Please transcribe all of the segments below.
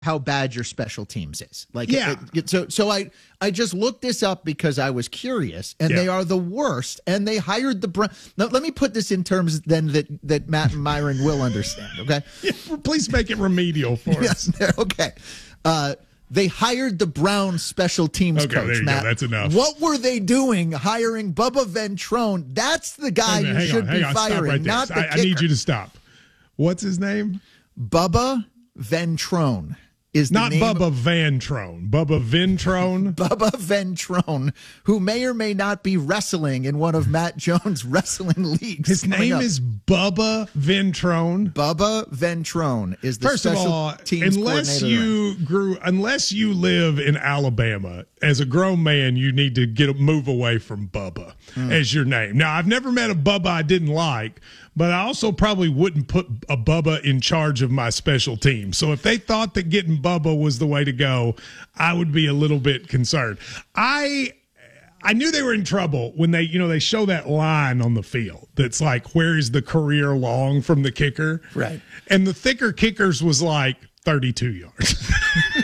how bad your special teams is. Like, yeah. So I just looked this up because I was curious, and they are the worst. And they hired the Now, let me put this in terms then that Matt and Myron will understand. Okay, please make it remedial for us. Okay. They hired the Browns special teams coach, there you Matt. go. That's enough. What were they doing hiring Bubba Ventrone? That's the guy you should be firing, not the kicker. I need you to stop. What's his name? Bubba Ventrone. Is the not name Bubba Ventrone. Bubba Ventrone. Bubba Ventrone, who may or may not be wrestling in one of Matt Jones' wrestling leagues. His name is Bubba Ventrone. Bubba Ventrone is the First of all, unless you live in Alabama, as a grown man, you need to move away from Bubba as your name. Now, I've never met a Bubba I didn't like, but I also probably wouldn't put a Bubba in charge of my special team. So if they thought that getting Bubba was the way to go, I would be a little bit concerned. I knew they were in trouble when they show that line on the field that's like, where is the career long from the kicker? Right. And the thicker kickers was like 32 yards.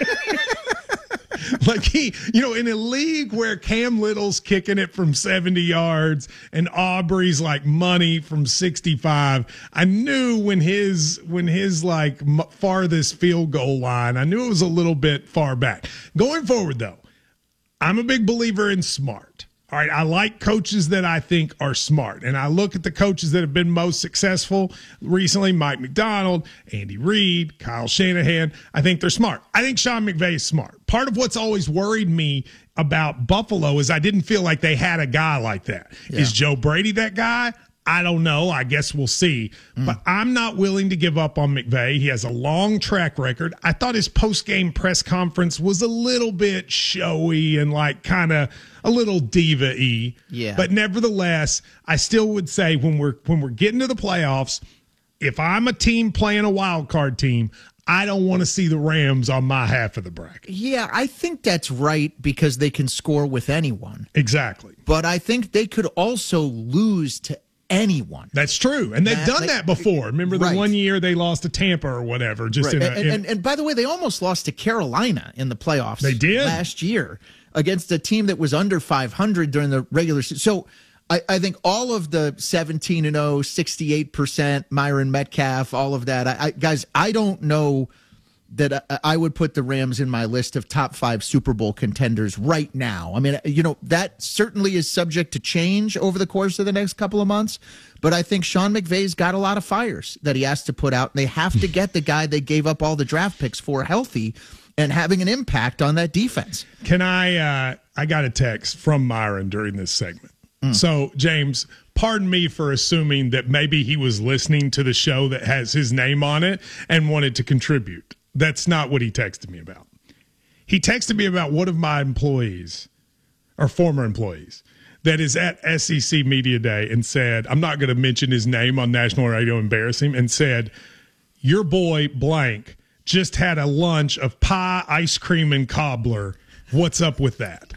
Like in a league where Cam Little's kicking it from 70 yards and Aubrey's like money from 65, I knew when his like farthest field goal line, I knew it was a little bit far back. Going forward, though, I'm a big believer in smart. All right, I like coaches that I think are smart. And I look at the coaches that have been most successful recently, Mike McDonald, Andy Reid, Kyle Shanahan. I think they're smart. I think Sean McVay is smart. Part of what's always worried me about Buffalo is I didn't feel like they had a guy like that. Yeah. Is Joe Brady that guy? I don't know. I guess we'll see. But I'm not willing to give up on McVay. He has a long track record. I thought his post-game press conference was a little bit showy and like kind of a little diva-y. Yeah. But nevertheless, I still would say when we're getting to the playoffs, if I'm a team playing a wild card team, I don't want to see the Rams on my half of the bracket. Yeah, I think that's right because they can score with anyone. Exactly. But I think they could also lose to anyone. That's true. And they've done that before. Remember the 1 year they lost to Tampa or whatever. Just and by the way, they almost lost to Carolina in the playoffs. They did last year against a team that was under 500 during the regular season. So I think all of the 17-0, 68%, Myron Metcalf, all of that. Guys, I don't know that I would put the Rams in my list of top 5 Super Bowl contenders right now. I mean, that certainly is subject to change over the course of the next couple of months. But I think Sean McVay's got a lot of fires that he has to put out. And they have to get the guy they gave up all the draft picks for healthy and having an impact on that defense. Can I got a text from Myron during this segment. So, James, pardon me for assuming that maybe he was listening to the show that has his name on it and wanted to contribute. That's not what he texted me about. He texted me about one of my employees, or former employees, that is at SEC Media Day and said, I'm not going to mention his name on national radio, embarrass him, and said, your boy blank just had a lunch of pie, ice cream, and cobbler. What's up with that?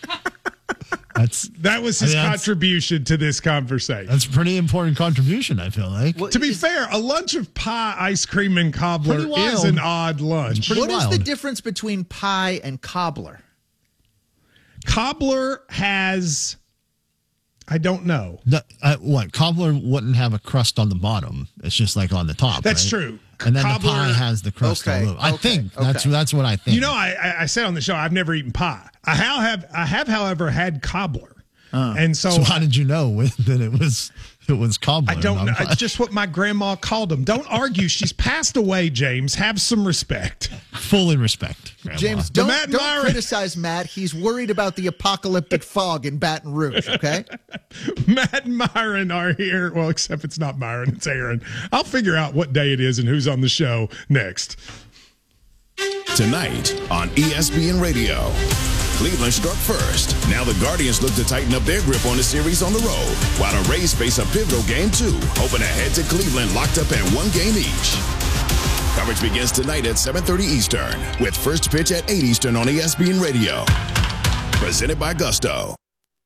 That was his contribution to this conversation. That's a pretty important contribution, I feel like. Well, to be fair, a lunch of pie, ice cream, and cobbler is an odd lunch. What is the difference between pie and cobbler? Cobbler has, I don't know. What? Cobbler wouldn't have a crust on the bottom. It's just like on the top. That's true. And then cobbler, the pie has the crust all over. I think that's what I think. I said on the show, I've never eaten pie. I have, however, had cobbler. And so how did you know that it was cobbler? I don't know. It's just what my grandma called them. Don't argue. She's passed away, James. Have some respect. Fully respect, Grandma. James, don't criticize Matt. He's worried about the apocalyptic fog in Baton Rouge, okay? Matt and Myron are here. Well, except it's not Myron, it's Aaron. I'll figure out what day it is and who's on the show next. Tonight on ESPN Radio. Cleveland struck first. Now the Guardians look to tighten up their grip on the series on the road, while the Rays face a pivotal game 2, hoping to head to Cleveland locked up at 1 game each. Coverage begins tonight at 7:30 Eastern, with first pitch at 8 Eastern on ESPN Radio. Presented by Gusto.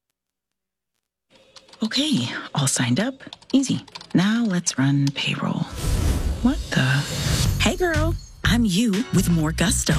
Okay, all signed up. Easy. Now let's run payroll. What the? Hey, girl. I'm you with more gusto.